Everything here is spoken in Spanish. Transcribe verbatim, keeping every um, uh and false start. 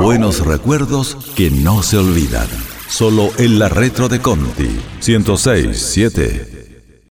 buenos recuerdos que no se olvidan. Solo en la retro de Conti ciento seis punto siete.